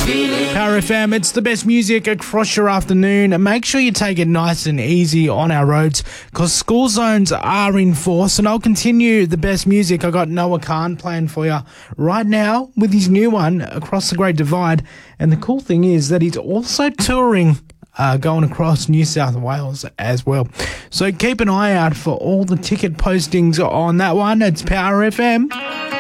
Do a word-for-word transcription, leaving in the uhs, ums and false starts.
Power F M, it's the best music across your afternoon. And make sure you take it nice and easy on our roads because school zones are in force. And I'll continue the best music. I got Noah Khan playing for you right now with his new one, Across the Great Divide. And the cool thing is that he's also touring Uh, going across New South Wales as well. So keep an eye out for all the ticket postings on that one. It's Power F M.